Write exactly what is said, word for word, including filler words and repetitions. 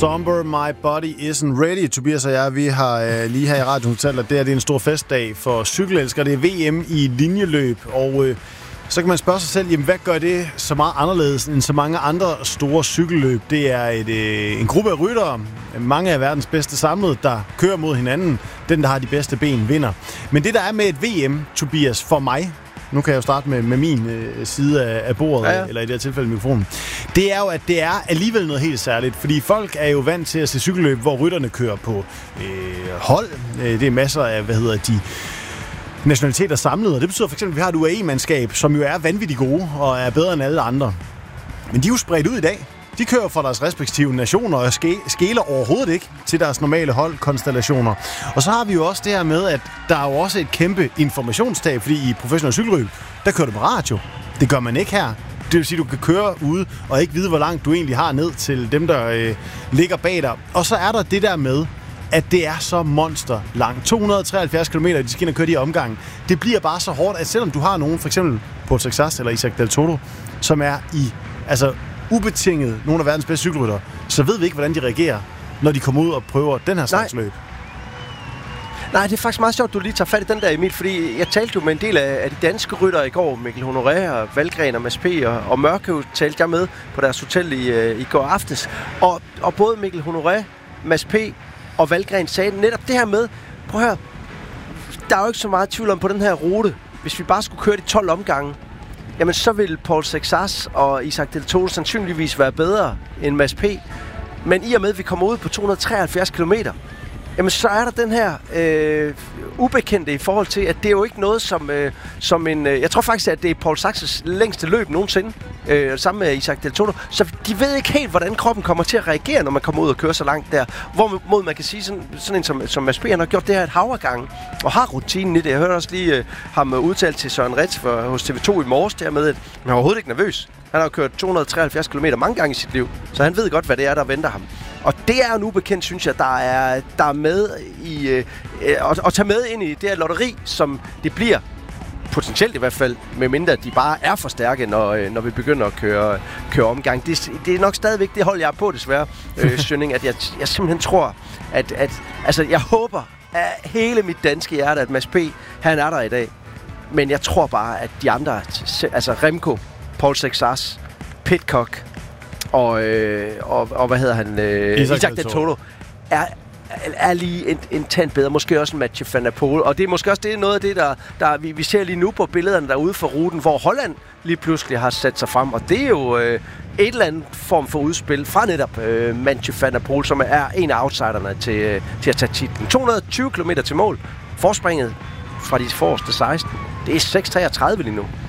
Somber, my body isn't ready. Tobias og jeg, vi har øh, lige her i radioen fortalt, at det, er, det er en stor festdag for cykelelskere. Det er V M i linjeløb, og øh, så kan man spørge sig selv, jamen, hvad gør det så meget anderledes end så mange andre store cykelløb? Det er et, øh, en gruppe af ryttere, mange af verdens bedste samlet, der kører mod hinanden. Den, der har de bedste ben, vinder. Men det, der er med et V M, Tobias, for mig, nu kan jeg jo starte med, med min øh, side af, af bordet, ja, ja. eller i det her tilfælde mikrofonen, det er jo, at det er alligevel noget helt særligt, fordi folk er jo vant til at se cykelløb, hvor rytterne kører på øh, hold. Øh, det er masser af, hvad hedder de, nationaliteter samlet, og det betyder for eksempel, at vi har et U A E-mandskab, som jo er vanvittigt gode og er bedre end alle andre. Men de er jo spredt ud i dag. De kører fra deres respektive nationer og skæler overhovedet ikke til deres normale holdkonstellationer. Og så har vi jo også det her med, at der er jo også et kæmpe informationstab, fordi i professionel cykelryb, der kører du på radio. Det gør man ikke her. Det vil sige, at du kan køre ude og ikke vide, hvor langt du egentlig har ned til dem, der øh, ligger bag dig. Og så er der det der med, at det er så monster langt. to hundrede og treoghalvfjerds kilometer, de skal ind og køre de omgange. Det bliver bare så hårdt, at selvom du har nogen, for eksempel Paul Sexas eller Isaac Del Toro, som er i altså ubetinget nogle af verdens bedste cykelryttere, så ved vi ikke, hvordan de reagerer, når de kommer ud og prøver den her slags løb. Nej, det er faktisk meget sjovt, at du lige tager fat i den der, Emil, fordi jeg talte jo med en del af, af de danske ryttere i går, Mikkel Honoré og Valgren og Mads P. og, og Mørkøv talte jeg med på deres hotel i, uh, i går aftes. Og, og både Mikkel Honoré, Mads P. og Valgren sagde netop det her med, prøv at høre, der er jo ikke så meget tvivl om på den her rute. Hvis vi bare skulle køre de tolv omgange, jamen så vil Paul Sexas og Isaac Del Toro sandsynligvis være bedre end Mads P. Men i og med, at vi kommer ud på to hundrede og treoghalvfjerds kilometer, jamen så er der den her øh, ubekendte i forhold til, at det er jo ikke noget som, øh, som en... Øh, jeg tror faktisk, at det er Paul Sexas længste løb nogensinde, øh, sammen med Isaac Del Toro. Så de ved ikke helt, hvordan kroppen kommer til at reagere, når man kommer ud og kører så langt der. Hvorimod man kan sige, sådan, sådan en som, som Mads P. han har gjort det her et hav af gange, og har rutinen i det. Jeg hørte også lige øh, ham udtalt til Søren Retz for, hos T V to i morges, der med, at han er overhovedet ikke nervøs. Han har jo kørt to hundrede og treoghalvfjerds kilometer mange gange i sit liv, så han ved godt, hvad det er, der venter ham. Og det er jo nu bekendt, synes jeg, der er, der er med i øh, at, at tage med ind i det her lotteri, som det bliver, potentielt i hvert fald, medmindre de bare er for stærke, når, når vi begynder at køre, køre omgang. Det, det er nok stadigvæk det hold, jeg er på, desværre, øh, Sønning, at jeg, jeg simpelthen tror, at, at altså, jeg håber af hele mit danske hjerte, at Mads P. han er der i dag. Men jeg tror bare, at de andre, altså Remco, Paul Sexas, Pidcock, Og, øh, og, og hvad hedder han? Øh, Isaac Del Toro er, er lige en, en tand bedre. Måske også en Mathieu van der Poel. Og det er måske også det, noget af det, der, der vi, vi ser lige nu på billederne derude for ruten, hvor Holland lige pludselig har sat sig frem. Og det er jo øh, et eller andet form for udspil fra netop øh, Mathieu van der Poel, som er en af outsiderne til, øh, til at tage titlen. to hundrede og tyve kilometer til mål. Forspringet fra de forreste seksten. Det er seks treogtredive lige nu.